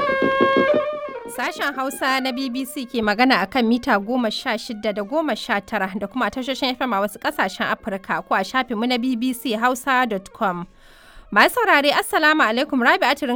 Sashen Hausa na BBC ke magana akan mita 16 da 19 da kuma tashoshin FM a wasu ƙasashen Afirka ko a shafinmu na bbchausa.com. Masu saurare Assalamu alaikum Rabi'atu